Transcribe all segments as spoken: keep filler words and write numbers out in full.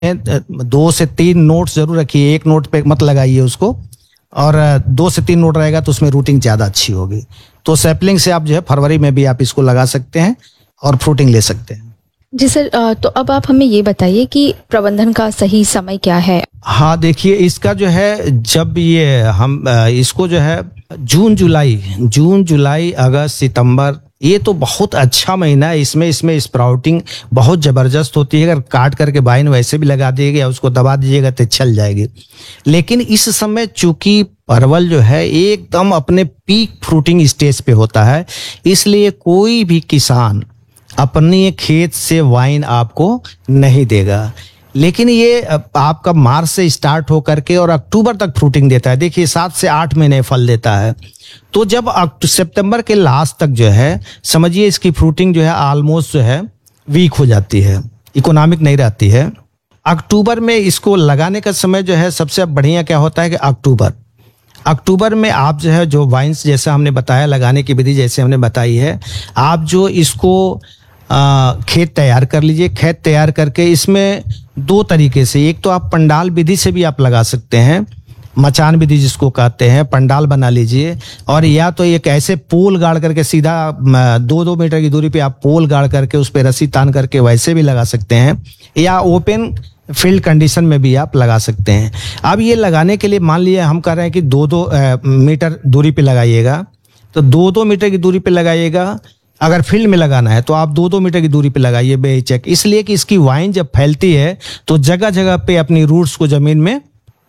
दो से तीन नोट्स जरूर रखिए, एक नोट पे मत लगाइए उसको, और दो से तीन नोट रहेगा तो उसमें रूटिंग ज़्यादा अच्छी होगी। तो सैपलिंग से आप जो है फरवरी में भी आप इसको लगा सकते हैं और फ्रूटिंग ले सकते हैं। जी सर, तो अब आप हमें ये बताइए कि प्रबंधन का सही समय क्या है? हाँ देखिए, इसका जो है जब ये हम इसको जो है जून जुलाई जून जुलाई अगस्त सितंबर, ये तो बहुत अच्छा महीना है। इसमें इसमें स्प्राउटिंग बहुत ज़बरदस्त होती है। अगर काट करके वाइन वैसे भी लगा दीजिएगा, उसको दबा दीजिएगा तो चल जाएगी। लेकिन इस समय चूंकि परवल जो है एकदम अपने पीक फ्रूटिंग स्टेज पे होता है, इसलिए कोई भी किसान अपने खेत से वाइन आपको नहीं देगा। लेकिन ये आपका मार्च से स्टार्ट हो करके और अक्टूबर तक फ्रूटिंग देता है। देखिए सात से आठ महीने फल देता है। तो जब सितंबर के लास्ट तक जो है समझिए इसकी फ्रूटिंग जो है ऑलमोस्ट जो है वीक हो जाती है, इकोनॉमिक नहीं रहती है। अक्टूबर में इसको लगाने का समय जो है सबसे बढ़िया क्या होता है कि अक्टूबर अक्टूबर में आप जो है जो वाइन्स जैसा हमने बताया, लगाने की विधि जैसे हमने बताई है, आप जो इसको आ, खेत तैयार कर लीजिए। खेत तैयार करके इसमें दो तरीके से, एक तो आप पंडाल विधि से भी आप लगा सकते हैं, मचान विधि जिसको कहते हैं, पंडाल बना लीजिए, और या तो एक ऐसे पोल गाड़ करके सीधा दो दो मीटर की दूरी पे आप पोल गाड़ करके उस पर रस्सी तान करके वैसे भी लगा सकते हैं, या ओपन फील्ड कंडीशन में भी आप लगा सकते हैं। अब ये लगाने के लिए मान लिया हम कह रहे हैं कि दो दो मीटर दूरी पे लगाइएगा, तो दो दो मीटर की दूरी पे लगाइएगा। अगर फील्ड में लगाना है तो आप दो दो मीटर की दूरी पे लगाइए बेहिचक, इसलिए कि इसकी वाइन जब फैलती है तो जगह जगह पे अपनी रूट्स को जमीन में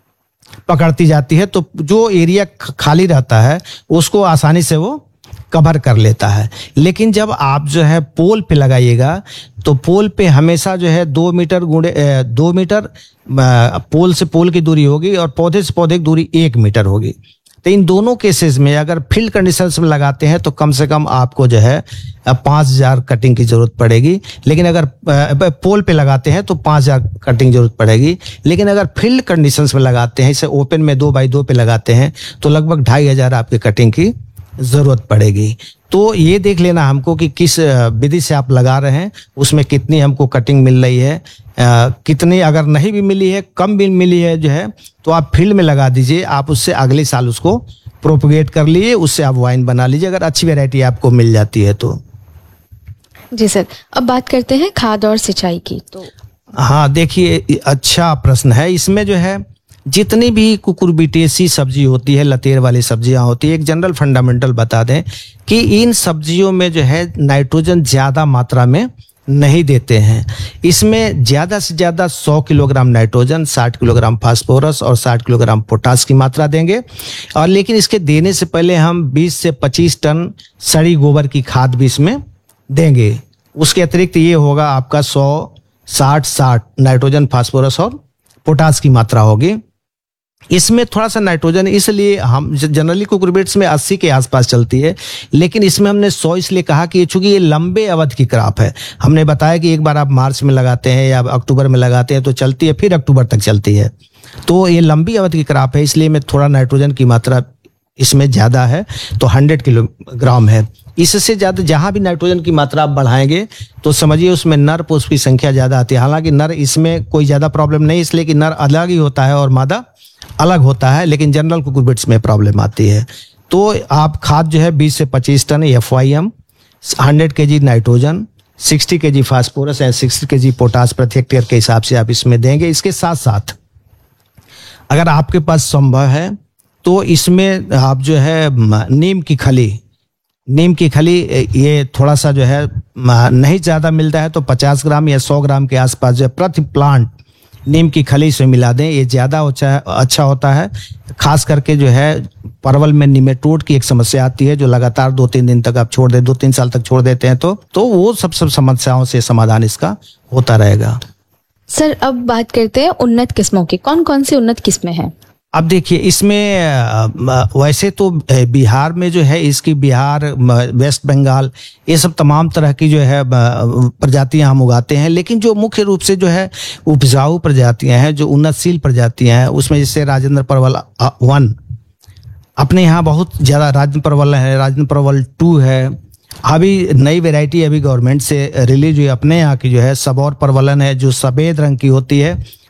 पकड़ती जाती है, तो जो एरिया खाली रहता है उसको आसानी से वो कवर कर लेता है। लेकिन जब आप जो है पोल पे लगाइएगा तो पोल पे हमेशा जो है दो मीटर गुणे दो मीटर पोल से पोल की दूरी होगी और पौधे से पौधे की दूरी एक मीटर होगी। तो इन दोनों केसेस में अगर फील्ड कंडीशंस में लगाते हैं तो कम से कम आपको जो है पाँच हजार कटिंग की जरूरत पड़ेगी। लेकिन अगर पोल पे लगाते हैं तो पाँच हजार कटिंग की जरूरत पड़ेगी। लेकिन अगर फील्ड कंडीशंस में लगाते हैं, इसे ओपन में दो बाई दो पे लगाते हैं, तो लगभग ढाई हजार आपके कटिंग की जरूरत पड़ेगी। तो ये देख लेना हमको कि किस विधि से आप लगा रहे हैं, उसमें कितनी हमको कटिंग मिल रही है, आ, कितनी अगर नहीं भी मिली है, कम भी मिली है जो है, तो आप फील्ड में लगा दीजिए। आप उससे अगले साल उसको प्रोपगेट कर लिए, उससे आप वाइन बना लीजिए अगर अच्छी वैरायटी आपको मिल जाती है तो। जी सर, अब बात करते हैं खाद और सिंचाई की। तो हाँ देखिए, अच्छा प्रश्न है। इसमें जो है जितनी भी कुकुरबिटेसी सब्जी होती है, लतेर वाली सब्जियां होती है, एक जनरल फंडामेंटल बता दें कि इन सब्जियों में जो है नाइट्रोजन ज़्यादा मात्रा में नहीं देते हैं। इसमें ज़्यादा से ज़्यादा सौ किलोग्राम नाइट्रोजन, साठ किलोग्राम फास्फोरस और साठ किलोग्राम पोटास की मात्रा देंगे। और लेकिन इसके देने से पहले हम बीस से पच्चीस टन सड़ी गोबर की खाद भी इसमें देंगे। उसके अतिरिक्त ये होगा आपका सौ साठ साठ नाइट्रोजन, फास्फोरस और पोटास की मात्रा होगी। इसमें थोड़ा सा नाइट्रोजन इसलिए हम जनरली कुकुरबिट्स में अस्सी के आसपास चलती है, लेकिन इसमें हमने सौ इसलिए कहा कि चूंकि ये लंबे अवधि की क्रॉप है। हमने बताया कि एक बार आप मार्च में लगाते हैं या अक्टूबर में लगाते हैं तो चलती है, फिर अक्टूबर तक चलती है। तो ये लंबी अवधि की क्रॉप है, इसलिए में थोड़ा नाइट्रोजन की मात्रा इसमें ज़्यादा है, तो हंड्रेड किलोग्राम है। इससे ज़्यादा जहाँ भी नाइट्रोजन की मात्रा आप बढ़ाएंगे तो समझिए उसमें नर पुष्प की संख्या ज़्यादा आती है। हालांकि नर इसमें कोई ज़्यादा प्रॉब्लम नहीं, इसलिए कि नर अलग ही होता है और मादा अलग होता है, लेकिन जनरल कुकुरबिट्स में प्रॉब्लम आती है। तो आप खाद जो है बीस से पच्चीस ton F Y M, hundred के जी नाइट्रोजन, सिक्सटी के जी फास्फोरस एंड सिक्सटी के जी पोटास प्रति हेक्टेयर के हिसाब से आप इसमें देंगे। इसके साथ साथ अगर आपके पास संभव है तो इसमें आप जो है नीम की खली नीम की खली ये थोड़ा सा जो है नहीं ज़्यादा मिलता है तो पचास ग्राम या सौ ग्राम के आसपास जो है प्रति प्लांट नीम की खली से मिला दें। ये ज़्यादा अच्छा होता है। खास करके जो है परवल में निमेटोड की एक समस्या आती है, जो लगातार दो तीन दिन तक आप छोड़ दे दो तीन साल तक छोड़ देते हैं तो तो वो सब सब समस्याओं से समाधान इसका होता रहेगा। सर, अब बात करते हैं उन्नत किस्मों की। कौन कौन सी उन्नत किस्में हैं? अब देखिए, इसमें वैसे तो बिहार में जो है इसकी बिहार, वेस्ट बंगाल, ये सब तमाम तरह की जो है प्रजातियां हम उगाते हैं। लेकिन जो मुख्य रूप से जो है उपजाऊ प्रजातियां हैं, जो उन्नतशील प्रजातियां हैं, उसमें जैसे राजेंद्र परवल वन अपने यहाँ बहुत ज़्यादा, राजेंद्र परवल है, राजेंद्र परवल टू है, अभी नई वैरायटी अभी गवर्नमेंट से रिलीज हुई अपने यहाँ की जो है सबौर परवलन है, जो सफेद रंग की होती है